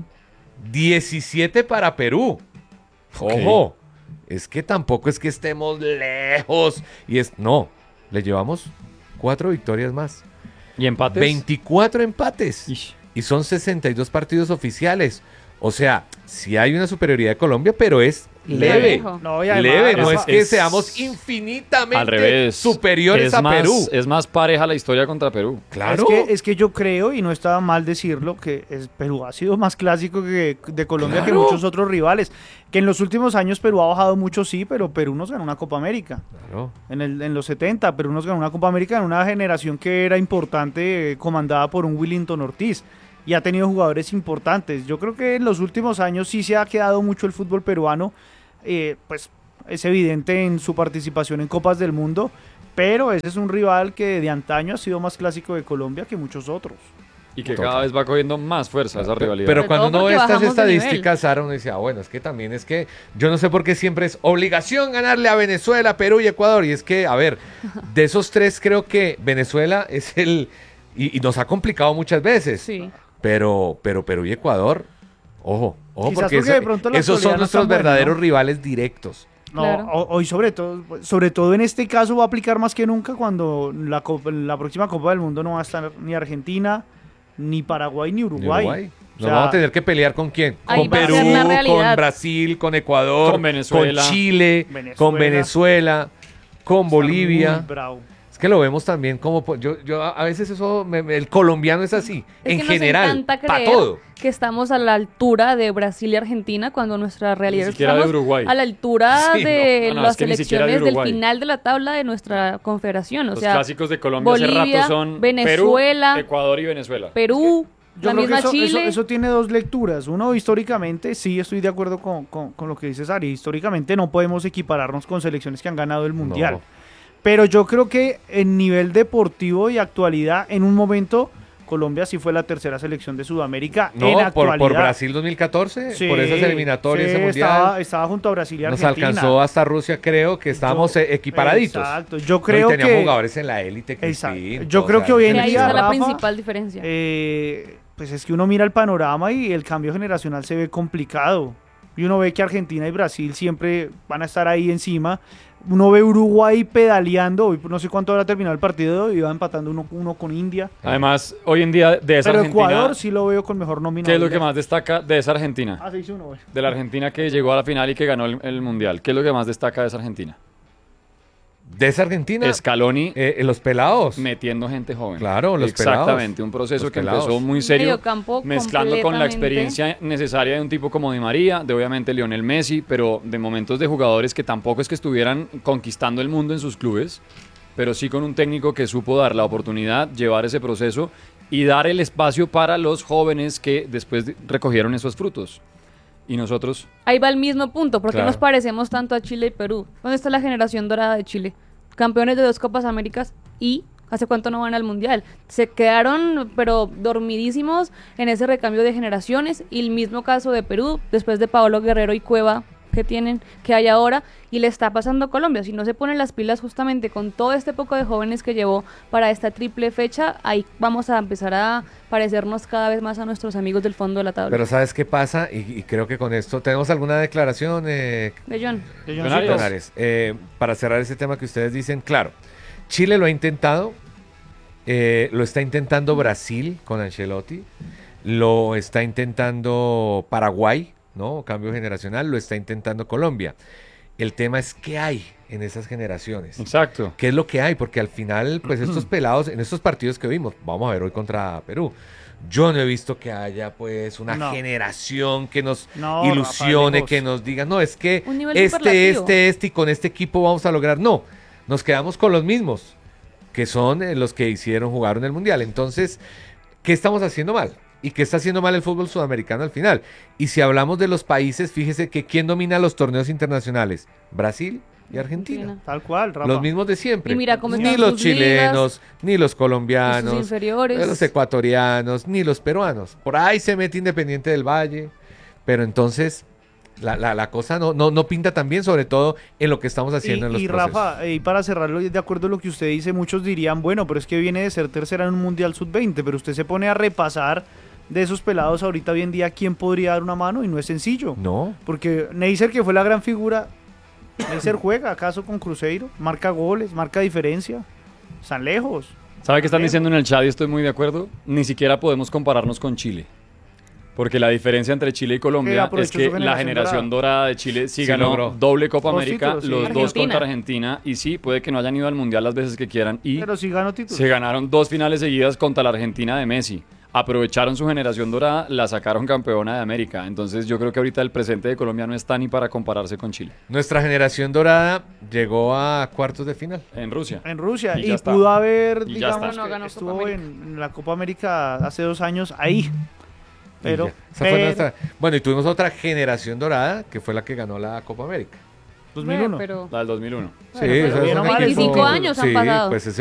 diecisiete para Perú. Okay. Ojo, es que tampoco es que estemos lejos. Y es, no, le llevamos cuatro victorias más. ¿Y empates? veinticuatro empates. Ish. Y son sesenta y dos partidos oficiales. O sea, sí hay una superioridad de Colombia, pero es leve. No, leve, además, no es, es que seamos infinitamente al revés, superiores es a más, Perú. Es más pareja la historia contra Perú. Claro. Es que, es que yo creo, y no está mal decirlo, que es, Perú ha sido más clásico que de Colombia claro. que muchos otros rivales. Que en los últimos años Perú ha bajado mucho, sí, pero Perú nos ganó una Copa América. Claro. En, el, en los setenta, Perú nos ganó una Copa América en una generación que era importante, eh, comandada por un Willington Ortiz. Y ha tenido jugadores importantes. Yo creo que en los últimos años sí se ha quedado mucho el fútbol peruano, eh, pues es evidente en su participación en Copas del Mundo, pero ese es un rival que de antaño ha sido más clásico de Colombia que muchos otros. Y que cada vez va cogiendo más fuerza esa rivalidad. Pero cuando uno ve estas estadísticas, Sara, uno dice, ah, bueno, es que también es que, yo no sé por qué siempre es obligación ganarle a Venezuela, Perú y Ecuador, y es que, a ver, de esos tres creo que Venezuela es el, y, y nos ha complicado muchas veces. Sí. Pero, pero Perú y Ecuador, ojo, ojo, Quizás porque, porque eso, esos son nuestros verdaderos buenos, ¿no? rivales directos. No, claro. Hoy sobre todo, sobre todo en este caso va a aplicar más que nunca cuando la, Copa, la próxima Copa del Mundo no va a estar ni Argentina, ni Paraguay, ni Uruguay. Ni Uruguay. Nos o sea, vamos a tener que pelear con quién, con Perú, con Brasil, con Ecuador, con Venezuela, con Chile, Venezuela. con Venezuela, con Bolivia. Muy bravo. Es que lo vemos también como yo, yo a veces eso me, me, el colombiano es así es en que general para todo que estamos a la altura de Brasil y Argentina cuando nuestra realidad es que estamos de Uruguay. a la altura sí, de no, no, las es que selecciones de del final de la tabla de nuestra confederación, o los sea, clásicos de Colombia Bolivia, hace rato son Venezuela, Perú, Ecuador y Venezuela. Perú, es que yo la creo misma que eso, Chile. Eso, eso tiene dos lecturas. Uno, históricamente, sí estoy de acuerdo con, con, con lo que dice Sari. Históricamente no podemos equipararnos con selecciones que han ganado el Mundial. No. Pero yo creo que en nivel deportivo y actualidad, en un momento, Colombia sí fue la tercera selección de Sudamérica. No, en por, actualidad. por Brasil dos mil catorce, sí, por esas eliminatorias, sí, ese Mundial. Estaba, estaba junto a Brasil y Argentina. Nos alcanzó hasta Rusia, creo que estábamos yo, equiparaditos. Exacto, yo creo no, y teníamos que... jugadores en la élite. Exacto, yo creo que hoy en día, ahí está la Rafa, principal diferencia. Eh, pues es que uno mira el panorama y el cambio generacional se ve complicado. y uno ve que Argentina y Brasil siempre van a estar ahí encima. Uno ve Uruguay pedaleando, hoy no sé cuánto habrá terminado el partido, iba empatando uno, uno con India. Además, hoy en día de esa Pero Argentina... Ecuador sí lo veo con mejor nómina. ¿Qué es lo que más destaca de esa Argentina? Ah, seis uno, güey. De la Argentina que llegó a la final y que ganó el, el Mundial. ¿Qué es lo que más destaca de esa Argentina? De esa Argentina. Scaloni. Eh, los pelados. Metiendo gente joven. Claro, los Exactamente, pelados. Exactamente, un proceso los que pelados. empezó muy serio. Mediocampo mezclando con la experiencia necesaria de un tipo como Di María, de obviamente Lionel Messi, pero de momentos de jugadores que tampoco es que estuvieran conquistando el mundo en sus clubes, pero sí con un técnico que supo dar la oportunidad, llevar ese proceso y dar el espacio para los jóvenes que después recogieron esos frutos. ¿Y nosotros? Ahí va el mismo punto. ¿Por qué Claro. nos parecemos tanto a Chile y Perú? ¿Dónde está la generación dorada de Chile? Campeones de dos Copas Américas y ¿hace cuánto no van al Mundial? Se quedaron, pero dormidísimos en ese recambio de generaciones. Y el mismo caso de Perú, después de Paolo Guerrero y Cueva, que tienen, que hay ahora, y le está pasando a Colombia. Si no se ponen las pilas justamente con todo este poco de jóvenes que llevó para esta triple fecha, ahí vamos a empezar a parecernos cada vez más a nuestros amigos del fondo de la tabla. Pero ¿sabes qué pasa? Y, y creo que con esto, ¿tenemos alguna declaración? Eh, de John. De John John Ares. Eh, para cerrar ese tema que ustedes dicen, claro, Chile lo ha intentado, eh, lo está intentando Brasil con Ancelotti, lo está intentando Paraguay, ¿no? Cambio generacional, lo está intentando Colombia. El tema es qué hay en esas generaciones. Exacto. ¿Qué es lo que hay? Porque al final, pues estos pelados, en estos partidos que vimos, vamos a ver hoy contra Perú, yo no he visto que haya pues una No. generación que nos No, ilusione, Rafa, que nos diga, no, es que Un nivel este, superlativo. este, este y con este equipo vamos a lograr. No, nos quedamos con los mismos, que son eh, los que hicieron jugar en el Mundial. Entonces, ¿qué estamos haciendo mal? ¿Y qué está haciendo mal el fútbol sudamericano al final? Y si hablamos de los países, fíjese que ¿quién domina los torneos internacionales? Brasil y Argentina. Argentina. Tal cual, Rafa. Los mismos de siempre. Y mira cómo ni están los sus chilenos, ni los Y colombianos, sus inferiores. los ecuatorianos, ni los peruanos. Por ahí se mete Independiente del Valle. Pero entonces, la, la, la cosa no, no, no pinta tan bien, sobre todo en lo que estamos haciendo y, en los y procesos. Rafa, y para cerrarlo, de acuerdo a lo que usted dice, muchos dirían, bueno, pero es que viene de ser tercera en un Mundial sub veinte, pero usted se pone a repasar de esos pelados ahorita hoy en día, ¿quién podría dar una mano? Y no es sencillo. No. Porque Neisser, que fue la gran figura, Neisser juega acaso con Cruzeiro, marca goles, marca diferencia, están lejos. ¿Sabe qué están diciendo en el chat y estoy muy de acuerdo? Ni siquiera podemos compararnos con Chile. Porque la diferencia entre Chile y Que Colombia aprovechó es su que generación la generación dorada. de Chile sí, Sí ganó logró. doble Copa Dos América, títulos, sí. los dos Argentina. contra Argentina. Y sí, puede que no hayan ido al Mundial las veces que quieran. Y Pero sí ganó títulos. se ganaron dos finales seguidas contra la Argentina de Messi. Aprovecharon su generación dorada, la sacaron campeona de América. Entonces yo creo que ahorita el presente de Colombia no está ni para compararse con Chile. Nuestra generación dorada llegó a cuartos de final. En Rusia. En Rusia. Y Y, ya está. pudo haber, Y ya digamos, está. No que ganó Copa estuvo América. en, en la Copa América hace dos años ahí. Pero, Y ya. Esa fue pero- nuestra- Bueno, y tuvimos otra generación dorada, que fue la que ganó la Copa América. dos mil uno. Pero La del dos mil uno. Sí, pero esa es bien o un mal, equipo- veinticinco años han sí, pasado. pues ese